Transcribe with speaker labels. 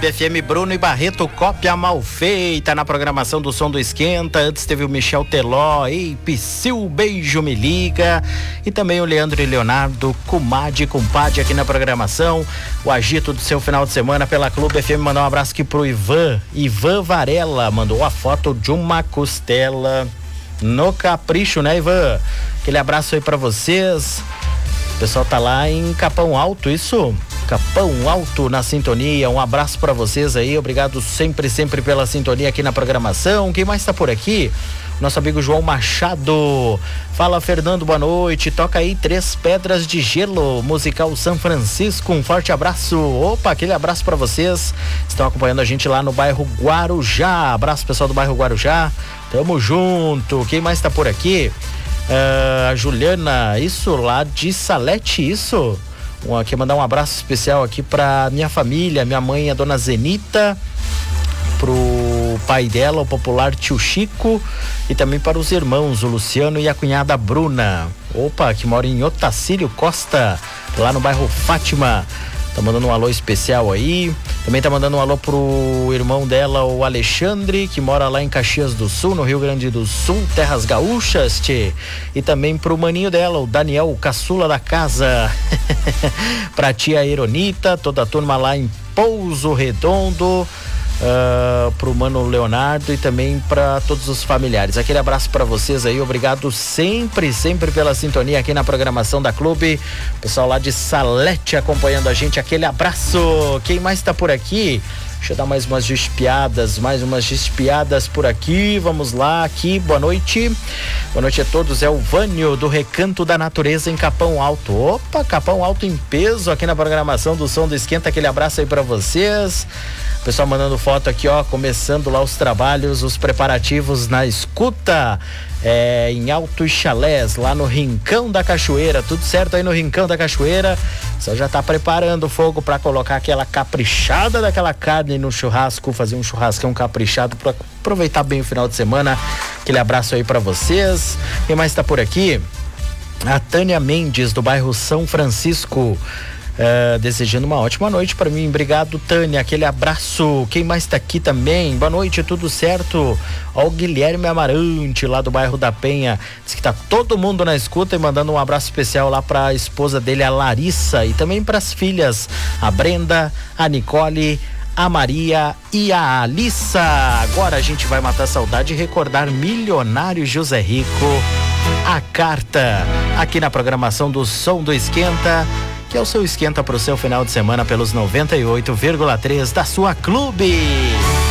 Speaker 1: Clube FM. Bruno e Barreto, cópia mal feita na programação do Som do Esquenta. Antes teve o Michel Teló, ei, Psyu, beijo, me liga. E também o Leandro e Leonardo, Comadre, Compadre aqui na programação. O agito do seu final de semana pela Clube FM. Mandar um abraço aqui pro Ivan Varela, mandou a foto de uma costela no capricho, né, Ivan? Aquele abraço aí pra vocês. O pessoal tá lá em Capão Alto, isso? Capão Alto na sintonia. Um abraço pra vocês aí. Obrigado sempre pela sintonia aqui na programação. Quem mais tá por aqui? Nosso amigo João Machado. Fala, Fernando, boa noite. Toca aí Três Pedras de Gelo, musical São Francisco. Um forte abraço. Opa, aquele abraço pra vocês. Estão acompanhando a gente lá no bairro Guarujá. Abraço, pessoal do bairro Guarujá. Tamo junto. Quem mais tá por aqui? A Juliana, isso lá de Salete, isso. Aqui mandar um abraço especial aqui pra minha família, minha mãe, a dona Zenita, pro pai dela, o popular tio Chico, e também para os irmãos, o Luciano e a cunhada Bruna. Opa, que mora em Otacílio Costa, lá no bairro Fátima. Tá mandando um alô especial aí. Também tá mandando um alô pro irmão dela, o Alexandre, que mora lá em Caxias do Sul, no Rio Grande do Sul, Terras Gaúchas, tchê. E também pro maninho dela, o Daniel, o caçula da casa. Pra tia Eronita, toda a turma lá em Pouso Redondo. Pro mano Leonardo e também para todos os familiares. Aquele abraço para vocês aí, obrigado sempre pela sintonia aqui na programação da Clube. Pessoal lá de Salete acompanhando a gente, aquele abraço. Quem mais tá por aqui? Deixa eu dar mais umas espiadas por aqui. Vamos lá, aqui, boa noite. Boa noite a todos, é o Vânio do Recanto da Natureza em Capão Alto. Opa, Capão Alto em peso aqui na programação do Som do Esquenta. Aquele abraço aí para vocês. Pessoal mandando foto aqui, ó, começando lá os trabalhos, os preparativos na escuta, em Altos Chalés, lá no Rincão da Cachoeira. Tudo certo aí no Rincão da Cachoeira. Só já tá preparando o fogo para colocar aquela caprichada daquela carne no churrasco, fazer um churrascão caprichado para aproveitar bem o final de semana. Aquele abraço aí para vocês. Quem mais tá por aqui? A Tânia Mendes, do bairro São Francisco. Desejando uma ótima noite para mim. Obrigado, Tânia, aquele abraço. Quem mais tá aqui também? Boa noite, tudo certo? Ó, o Guilherme Amarante, lá do bairro da Penha, diz que tá todo mundo na escuta e mandando um abraço especial lá pra esposa dele, a Larissa, e também pras filhas, a Brenda, a Nicole, a Maria e a Alissa. Agora a gente vai matar a saudade e recordar Milionário José Rico, A Carta, aqui na programação do Som do Esquenta, que é o seu esquenta pro seu final de semana pelos 98,3 da sua Clube.